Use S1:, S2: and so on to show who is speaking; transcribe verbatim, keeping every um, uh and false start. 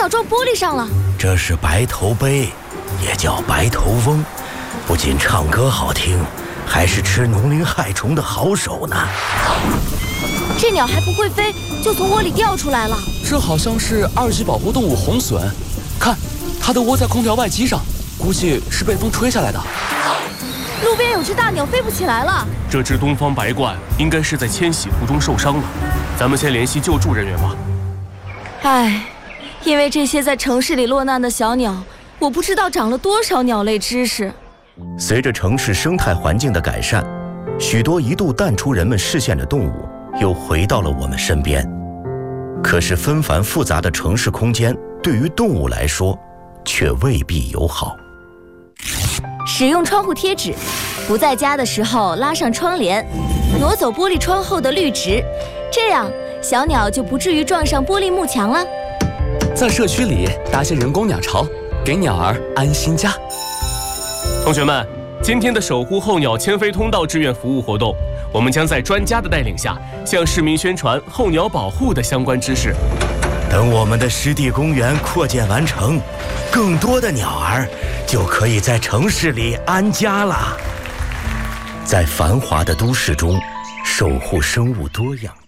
S1: 鸟撞玻璃上了。
S2: 这是白头鹎，也叫白头翁，不仅唱歌好听，还是吃农林害虫的好手呢。
S1: 这鸟还不会飞，就从窝里掉出来了。
S3: 这好像是二级保护动物红隼，看，它的窝在空调外机上，估计是被风吹下来的。
S1: 路边有只大鸟飞不起来了。
S4: 这只东方白鹳应该是在迁徙途中受伤了，咱们先联系救助人员吧。
S1: 唉，因为这些在城市里落难的小鸟，我不知道长了多少鸟类知识。
S2: 随着城市生态环境的改善，许多一度淡出人们视线的动物又回到了我们身边。可是纷繁复杂的城市空间对于动物来说却未必友好。
S1: 使用窗户贴纸，不在家的时候拉上窗帘，挪走玻璃窗后的绿植，这样小鸟就不至于撞上玻璃幕墙了。
S3: 在社区里搭些人工鸟巢，给鸟儿安心家。
S4: 同学们，今天的守护候鸟迁飞通道志愿服务活动，我们将在专家的带领下，向市民宣传候鸟保护的相关知识。
S2: 等我们的湿地公园扩建完成，更多的鸟儿就可以在城市里安家了。在繁华的都市中，守护生物多样。